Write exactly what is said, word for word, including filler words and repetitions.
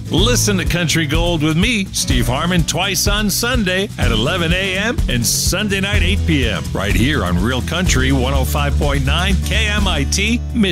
Listen to Country Gold with me, Steve Harmon, twice on Sunday at eleven a.m. and Sunday night eight p.m. right here on Real Country one oh five point nine K M I T.